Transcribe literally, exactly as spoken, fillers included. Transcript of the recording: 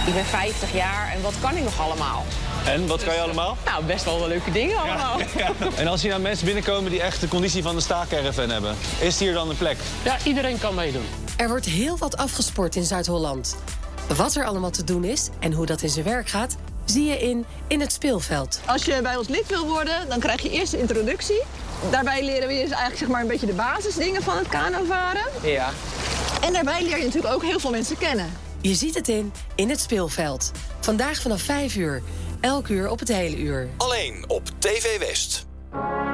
Ik ben vijftig jaar en wat kan ik nog allemaal? En, wat kan je allemaal? Nou, best wel wel leuke dingen allemaal. Ja, ja. En als hier nou mensen binnenkomen die echt de conditie van de staakerven hebben, is hier dan een plek? Ja, iedereen kan meedoen. Er wordt heel wat afgesport in Zuid-Holland. Wat er allemaal te doen is en hoe dat in zijn werk gaat, zie je in In het Speelveld. Als je bij ons lid wil worden, dan krijg je eerst de introductie. Daarbij leren we je dus eigenlijk zeg maar een beetje de basisdingen van het kanovaren. Ja. En daarbij leer je natuurlijk ook heel veel mensen kennen. Je ziet het in In het Speelveld. Vandaag vanaf vijf uur. Elk uur op het hele uur. Alleen op T V West.